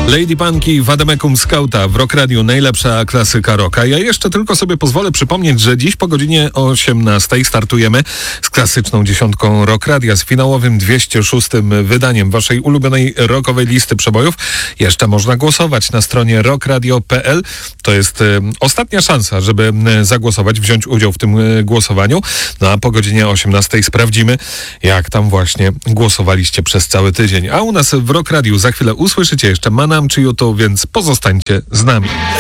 Lady Punky w Ademekum Scouta w Rock Radio, najlepsza klasyka rocka. Ja jeszcze tylko sobie pozwolę przypomnieć, że dziś po godzinie 18 startujemy z klasyczną dziesiątką Rock Radia, z finałowym 206 wydaniem waszej ulubionej rockowej listy przebojów. Jeszcze można głosować na stronie rockradio.pl. To jest ostatnia szansa, żeby zagłosować, wziąć udział w tym głosowaniu. No a po godzinie 18 sprawdzimy, jak tam właśnie głosowaliście przez cały tydzień. A u nas w Rock Radiu za chwilę usłyszycie jeszcze Manam czy YouTube, więc pozostańcie z nami.